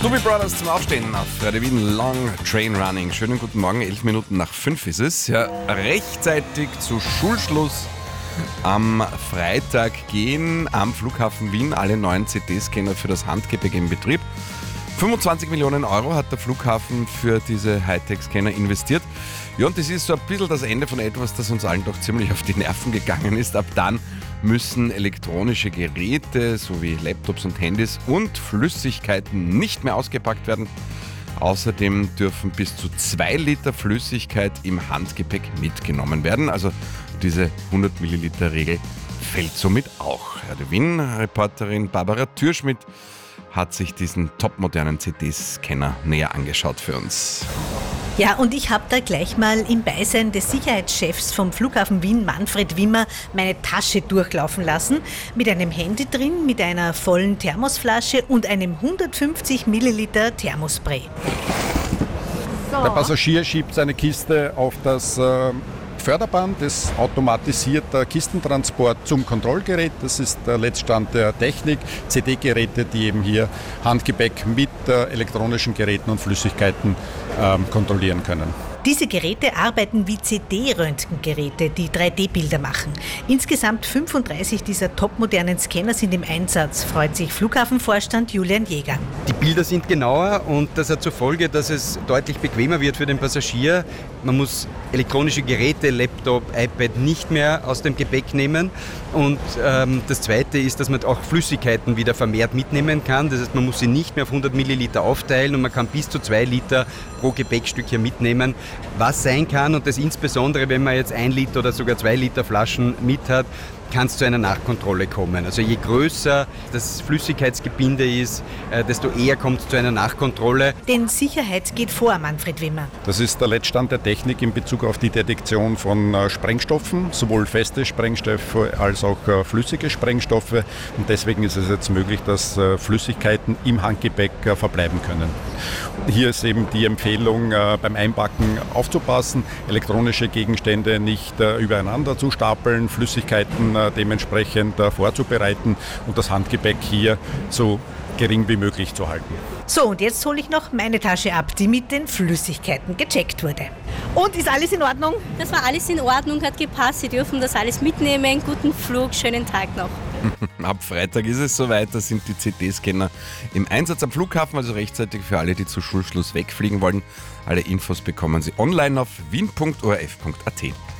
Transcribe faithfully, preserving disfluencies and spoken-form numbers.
Doobie Brothers zum Aufstehen auf Radio Wien Long Train Running. Schönen guten Morgen, elf Minuten nach fünf ist es. Ja, rechtzeitig zu Schulschluss am Freitag gehen am Flughafen Wien alle neuen C T-Scanner für das Handgepäck in Betrieb. fünfundzwanzig Millionen Euro hat der Flughafen für diese Hightech-Scanner investiert. Ja, und das ist so ein bisschen das Ende von etwas, das uns allen doch ziemlich auf die Nerven gegangen ist. Ab dann müssen elektronische Geräte sowie Laptops und Handys und Flüssigkeiten nicht mehr ausgepackt werden. Außerdem dürfen bis zu zwei Liter Flüssigkeit im Handgepäck mitgenommen werden. Also diese hundert Milliliter Regel fällt somit auch. Radio Wien-Reporterin Barbara Türschmidt hat sich diesen topmodernen C T-Scanner näher angeschaut für uns. Ja, und ich habe da gleich mal im Beisein des Sicherheitschefs vom Flughafen Wien, Manfred Wimmer, meine Tasche durchlaufen lassen. Mit einem Handy drin, mit einer vollen Thermosflasche und einem hundertfünfzig Milliliter Thermospray. So. Der Passagier schiebt seine Kiste auf das äh, Förderband, das automatisiert der Kistentransport zum Kontrollgerät. Das ist der Letztstand der Technik. C D-Geräte, die eben hier Handgepäck mit äh, elektronischen Geräten und Flüssigkeiten äh, kontrollieren können. Diese Geräte arbeiten wie C D-Röntgengeräte, die drei D-Bilder machen. Insgesamt fünfunddreißig dieser topmodernen Scanner sind im Einsatz, freut sich Flughafenvorstand Julian Jäger. Die Bilder sind genauer und das hat zur Folge, dass es deutlich bequemer wird für den Passagier. Man muss elektronische Geräte, Laptop, iPad nicht mehr aus dem Gepäck nehmen. Und ähm, das Zweite ist, dass man auch Flüssigkeiten wieder vermehrt mitnehmen kann. Das heißt, man muss sie nicht mehr auf hundert Milliliter aufteilen und man kann bis zu zwei Liter pro Gepäckstück hier mitnehmen. Was sein kann, und das insbesondere, wenn man jetzt ein Liter oder sogar zwei Liter Flaschen mit hat, kann es zu einer Nachkontrolle kommen. Also je größer das Flüssigkeitsgebinde ist, desto eher kommt es zu einer Nachkontrolle. Denn Sicherheit geht vor, Manfred Wimmer. Das ist der Letztstand der Technik in Bezug auf die Detektion von Sprengstoffen, sowohl feste Sprengstoffe als auch flüssige Sprengstoffe. Und deswegen ist es jetzt möglich, dass Flüssigkeiten im Handgepäck verbleiben können. Hier ist eben die Empfehlung, beim Einpacken aufzupassen, elektronische Gegenstände nicht übereinander zu stapeln, Flüssigkeiten dementsprechend vorzubereiten und das Handgepäck hier so gering wie möglich zu halten. So, und jetzt hole ich noch meine Tasche ab, die mit den Flüssigkeiten gecheckt wurde. Und ist alles in Ordnung? Das war alles in Ordnung, hat gepasst. Sie dürfen das alles mitnehmen. Guten Flug, schönen Tag noch. Ab Freitag ist es soweit, da sind die C T-Scanner im Einsatz am Flughafen, also rechtzeitig für alle, die zu Schulschluss wegfliegen wollen. Alle Infos bekommen Sie online auf wien punkt o r f punkt a t.